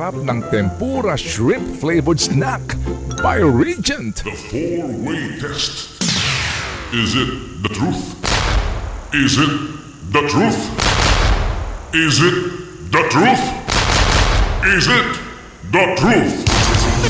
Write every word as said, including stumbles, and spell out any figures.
sarap ng tempura shrimp flavored snack by Regent. The four-way test. Is it the truth? Is it the truth? Is it the truth? Is it the truth?